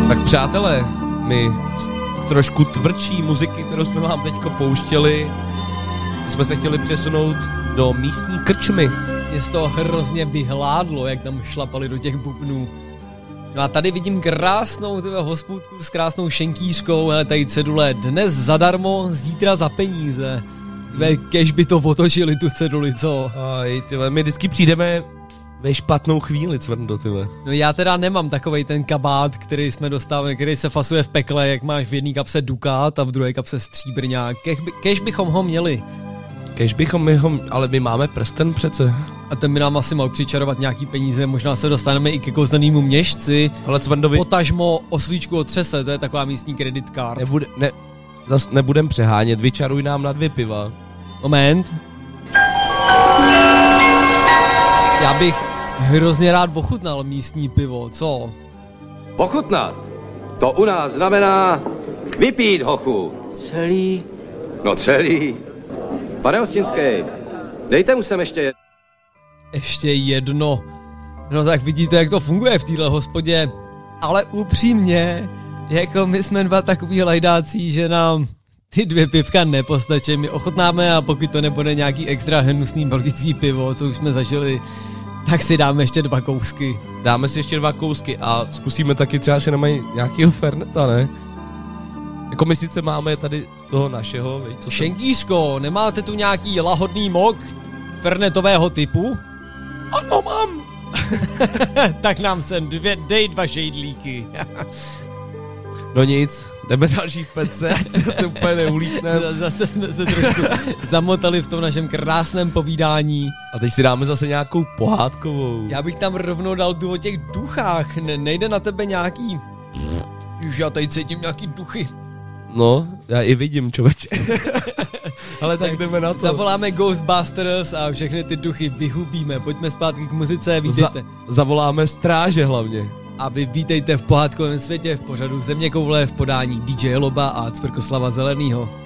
Tak přátelé, my trošku tvrdší muziky, kterou jsme vám teďko pouštěli, jsme se chtěli přesunout do místní krčmy. Mě z toho hrozně vyhládlo, jak tam šlapali do těch bubnů. No a tady vidím krásnou hospůdku s krásnou šenkýřkou, ale tady cedule dnes zadarmo, zítra za peníze. Kež by to otočili tu ceduli, co? Aj, tyhle, my vždycky přijdeme ve špatnou chvíli, Cvrndo, tyhle. No já teda nemám takovej ten kabát, který jsme dostávali, který se fasuje v pekle, jak máš v jedné kapse dukát a v druhé kapse stříbrňák. Kež bychom ho měli. Kež bychom ale my máme prsten přece. A ten by nám asi mohl přičarovat nějaký peníze, možná se dostaneme i ke kouzelnému měšci. Ale Cvrndovi... Potažmo oslíčku otřese, to je taková místní credit card. Zas nebudem přehánět, vyčaruj nám na 2 piva. Moment. Já bych hrozně rád ochutnal místní pivo, co? Ochutnat? To u nás znamená vypít, hochu. Celý? No celý. Pane Hostinský, dejte mu sem ještě jedno. No tak vidíte, jak to funguje v téhle hospodě. Ale upřímně, jako my jsme 2 takový lajdáci, že nám ty 2 pivka nepostačí. My ochotnáme a pokud to nebude nějaký extra hnusný belgický pivo, co už jsme zažili, tak si dáme ještě 2 kousky. Dáme si ještě 2 kousky a zkusíme taky třeba si nemají nějakýho ferneta, ne? Jako my sice máme tady toho našeho, víš, co Šenkýřko, nemáte tu nějaký lahodný mok fernetového typu? Ano, mám. Tak nám sem dej 2 šejdlíky. No nic, jdeme další v pece, ať se to úplně neulítne. Zase jsme se trošku zamotali v tom našem krásném povídání. A teď si dáme zase nějakou pohádkovou. Já bych tam rovnou dal tu o těch duchách, nejde na tebe nějaký... Už já tady cítím nějaký duchy. No, já i vidím, člověče. Ale tak jdeme na to. Zavoláme Ghostbusters a všechny ty duchy vyhubíme. Pojďme zpátky k muzice, vítejte. Zavoláme stráže hlavně. A vy vítejte v pohádkovém světě v pořadu Zeměkoule v podání DJ Loba a Cvrkoslava Zelenýho.